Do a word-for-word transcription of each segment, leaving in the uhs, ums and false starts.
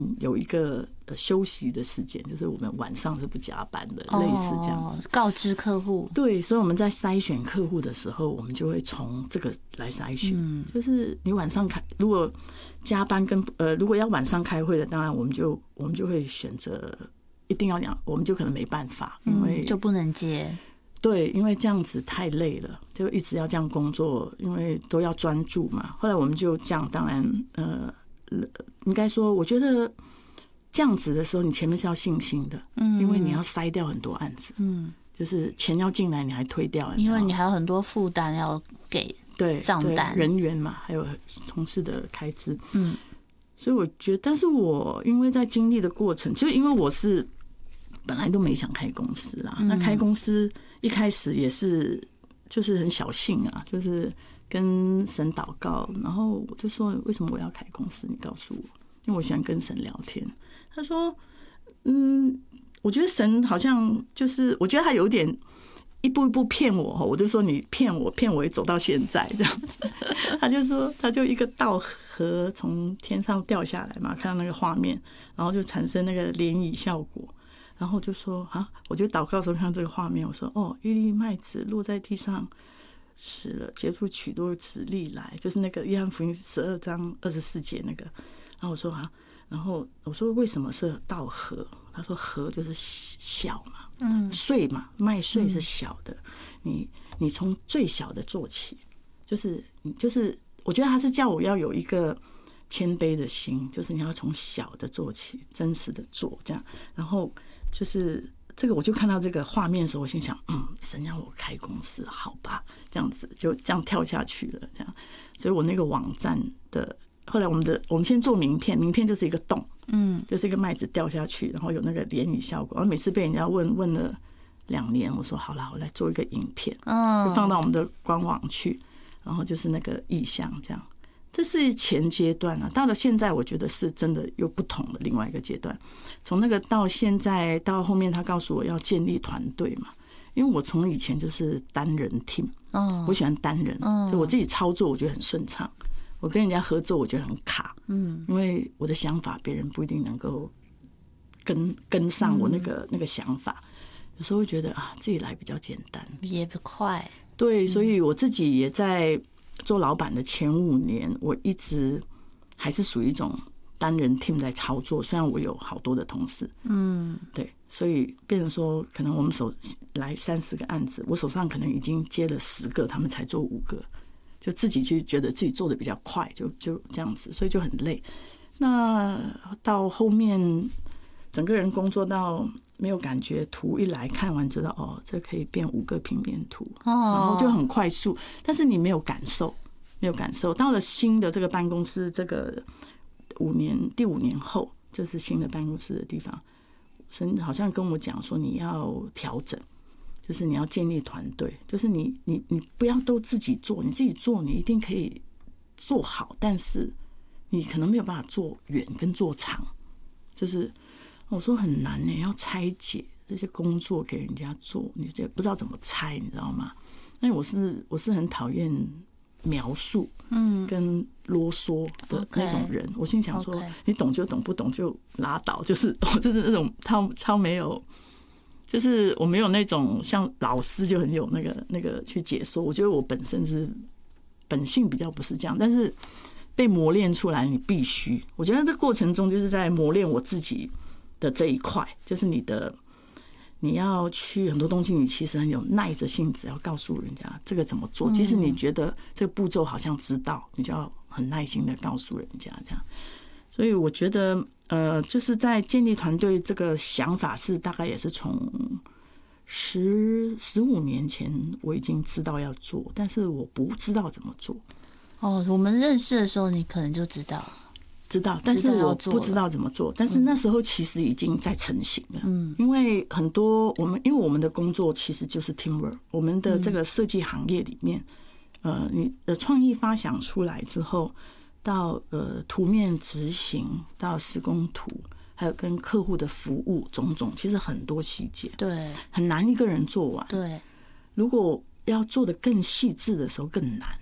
有一个休息的时间，就是我们晚上是不加班的，类似这样子， 告知客户。 对，所以我们在筛选客户的时候，我们就会从这个来筛选。嗯，就是你晚上开，如果加班跟呃，如果要晚上开会的，当然我们就我们就会选择一定要讲，我们就可能没办法，因为、 嗯、就不能接。 对，因为这样子太累了，就一直要这样工作，因为都要专注嘛。后来我们就这样，当然呃。应该说，我觉得这样子的时候，你前面是要信心的，嗯，因为你要筛掉很多案子，嗯，就是钱要进来，你还推掉， 因为你还有很多负担要给对账单、 人员嘛，还有同事的开支，嗯，所以我觉得，但是我因为在经历的过程，就因为我是本来都没想开公司啦，嗯、那开公司一开始也是就是很小兴啊，就是跟神祷告，然后我就说为什么我要开公司？你告诉我，因为我喜欢跟神聊天。他说，嗯，我觉得神好像就是，我觉得他有点一步一步骗我，我就说你骗我，骗我也走到现在这样子。他就说，他就一个稻禾从天上掉下来嘛，看到那个画面，然后就产生那个涟漪效果。然后就说啊，我就祷告的时候看到这个画面，我说哦，一粒麦子落在地上。死了，结出许多子粒来，就是那个约翰福音十二章二十四节那个。然后我说啊，然后我说为什么是稻禾？他说禾就是小嘛，嗯，穗嘛，麦穗是小的，你你从最小的做起，就是就是我觉得他是叫我要有一个谦卑的心，就是你要从小的做起，真实的做这样，然后就是。这个我就看到这个画面的时候，我心想，嗯，神让我开公司，好吧，这样子就这样跳下去了，这样，所以我那个网站的后来我们的我们先做名片，名片就是一个洞，嗯，就是一个麦子掉下去，然后有那个涟漪效果，然后每次被人家问问了两年，我说好啦，我来做一个影片，就放到我们的官网去，然后就是那个意象这样。这是前阶段啊，到了现在，我觉得是真的又不同的另外一个阶段。从那个到现在到后面，他告诉我要建立团队嘛，因为我从以前就是单人 team， 我喜欢单人，所以我自己操作我觉得很顺畅。我跟人家合作我觉得很卡，嗯，因为我的想法别人不一定能够跟跟上我那个那个想法，有时候会觉得啊自己来比较简单， 也不快。 对，所以我自己也在。做老板的前五年，我一直还是属于一种单人 team 在操作。虽然我有好多的同事，嗯，对，所以变成说，可能我们手来三十个案子，我手上可能已经接了十个，他们才做五个，就自己去觉得自己做的比较快，就就这样子，所以就很累。那到后面，整个人工作到没有感觉，图一来看完知道哦，这可以变五个平面图，然后就很快速，但是你没有感受，没有感受。到了新的这个办公室，这个五年第五年后，这是新的办公室的地方，神好像跟我讲说你要调整，就是你要建立团队，就是你你你不要都自己做，你自己做你一定可以做好，但是你可能没有办法做远跟做长，就是。我说很难呢、欸，要拆解这些工作给人家做，你就不知道怎么拆，你知道吗？因为我是我是很讨厌描述，嗯，跟啰嗦的那种人。我心想说，你懂就懂，不懂就拉倒。就是我就是那种超超没有，就是我没有那种像老师就很有那个那个去解说。我觉得我本身是本性比较不是这样，但是被磨练出来，你必须。我觉得这过程中就是在磨练我自己。的这一块就是你的，你要去很多东西，你其实很有耐着性子要告诉人家这个怎么做。即使你觉得这个步骤好像知道，你就要很耐心的告诉人家这样。所以我觉得，呃，就是在建立团队这个想法是大概也是从十十五年前我已经知道要做，但是我不知道怎么做。 哦，我们认识的时候，你可能就知道。 知道，但是我不知道怎么做。但是那时候其实已经在成型了，嗯，因为很多我们因为我们的工作其实就是 teamwork， 我们的这个设计行业里面，呃，你的创意发想出来之后，到呃图面执行，到施工图，还有跟客户的服务种种，其实很多细节， 对， 很难一个人做完。 对， 如果要做得更细致的时候更难。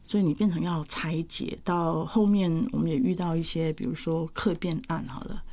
所以你变成要拆解。到后面我们也遇到一些，比如说客变案好了，